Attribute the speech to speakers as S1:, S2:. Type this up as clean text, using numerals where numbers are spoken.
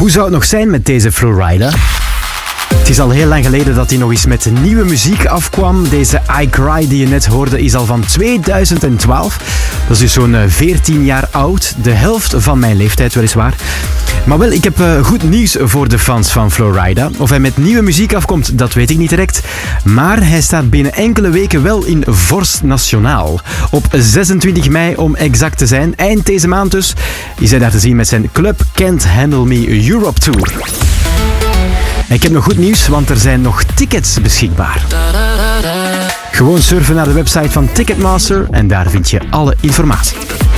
S1: Hoe zou het nog zijn met deze Florida? Het is al heel lang geleden dat hij nog eens met nieuwe muziek afkwam. Deze I Cry die je net hoorde is al van 2012. Dat is dus zo'n 14 jaar oud. De helft van mijn leeftijd weliswaar. Maar wel, ik heb goed nieuws voor de fans van Florida. Of hij met nieuwe muziek afkomt, dat weet ik niet direct. Maar hij staat binnen enkele weken wel in Vorst Nationaal. Op 26 mei om exact te zijn. Eind deze maand dus is hij daar te zien met zijn Club Can't Handle Me Europe Tour. Ik heb nog goed nieuws, want er zijn nog tickets beschikbaar. Gewoon surfen naar de website van Ticketmaster en daar vind je alle informatie.